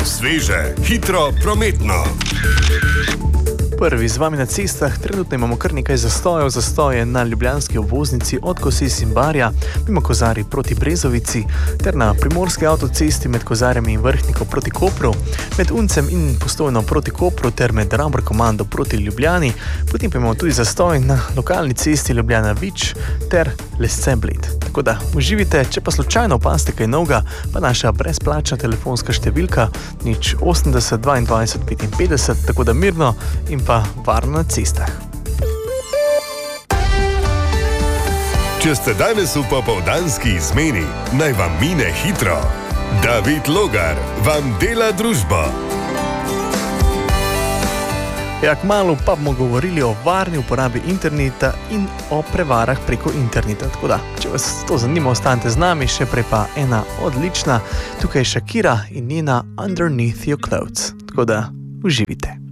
Sveže, hitro, prometno. Prvi z vami na cestah, trenutno imamo kar nekaj zastoje na ljubljanski obvoznici od Kosis in Barja, mimo Kozarij proti Brezovici, ter na primorski avtocesti med Kozarjami in Vrhniko proti Kopru, med Uncem in Postojno proti Kopru ter med Ravbor-Komando proti Ljubljani, potem pa imamo tudi zastoj na lokalni cesti Ljubljana-Vič ter Lesce-Bled. Tako da uživite, če pa slučajno opazite kaj novega, pa naša brezplačna telefonska številka 080 22 55, tako da mirno in pa varno na cestah. Če ste danes v popoldanski izmeni, naj vam mine hitro. David Logar vam dela družbo. Kmalu pa bomo govorili o varni uporabi interneta in o prevarah preko interneta. Tako da, če vas to zanima, ostanite z nami, še prej pa ena odlična. Tukaj je Shakira in njena Underneath Your Clothes. Tako da, uživite.